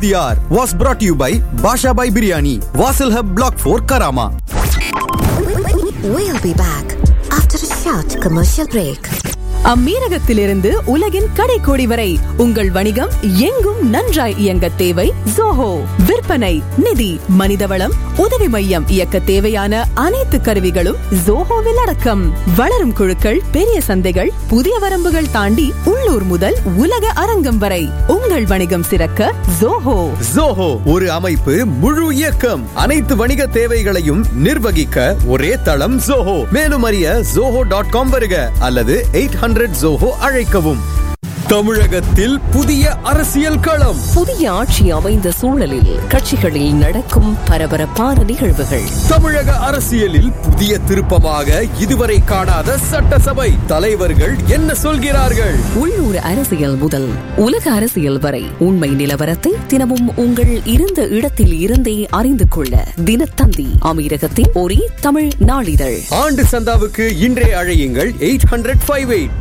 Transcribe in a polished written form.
was brought to you by Basha Bhai Biryani, Vasil Hub Block 4, Karama. We'll be back after a short commercial break. அம்மீரகத்திலிருந்து உலகின் கடைக்கோடி வரை உங்கள் வணிகம் எங்கும் நன்றாய் இயங்க தேவை ஜோஹோ. விற்பனை, நிதி, மனிதவளம், உதவி மையம் இயக்க தேவையான அனைத்து கருவிகளும் ஜோஹோவில் அடக்கம். வளரும் குழுக்கள், பெரிய சந்தைகள், புதிய வரம்புகள் தாண்டி உள்ளூர் முதல் உலக அரங்கம் வரை உங்கள் வணிகம் சிறக்க ஜோஹோ. ஜோஹோ ஒரு அமைப்பு, முழு இயக்கம். அனைத்து வணிக தேவைகளையும் நிர்வகிக்க ஒரே தளம் ஜோஹோ. மேலும் அறிய zoho.com வருக அல்லது 800 ஜோஹோ அழைக்கவும். தமிழகத்தில் புதிய அரசியல் களம். புதிய ஆட்சி அமைந்த சூழலில் கட்சிகளில் நடக்கும் பரபரப்பான நிகழ்வுகள். தமிழக அரசியலில் புதிய திருப்பமாக இதுவரை காணாத சட்டசபை தலைவர்கள் என்ன சொல்கிறார்கள்? உள்ளூர் அரசியல் முதல் உலக அரசியல் வரை உண்மை நிலவரத்தை தினமும் உங்கள் இருந்த இடத்தில் இருந்தே அறிந்து கொள்ள தினத்தந்தி அமீரகத்தின் ஒரே தமிழ் நாளிதழ். ஆண்டு சந்தாவுக்கு இன்றே அழையுங்கள் 800-58